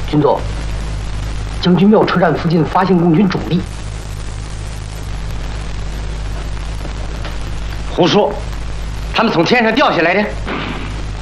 军总，将军庙车站附近发现共军主力。 胡说，他们从天上掉下来的。